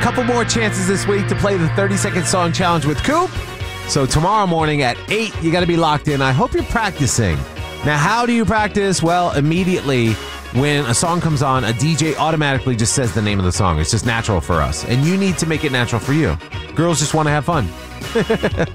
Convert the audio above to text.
Couple more chances this week to play the 30-second song challenge with Coop. So tomorrow morning at 8, you got to be locked in. I hope you're practicing. Now, how do you practice? Well, immediately when a song comes on, a DJ automatically just says the name of the song. It's just natural for us. And you need to make it natural for you. Girls just want to have fun.